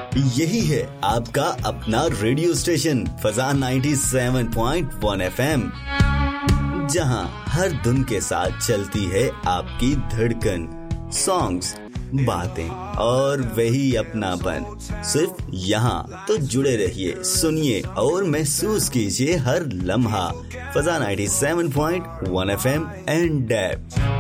यही है आपका अपना रेडियो स्टेशन फजा 97.1 FM, जहां हर धुन के साथ चलती है आपकी धड़कन, सॉन्ग्स, बातें और वही अपनापन। सिर्फ यहाँ तो जुड़े रहिए, सुनिए और महसूस कीजिए हर लम्हा। फजा 97.1 FM एंड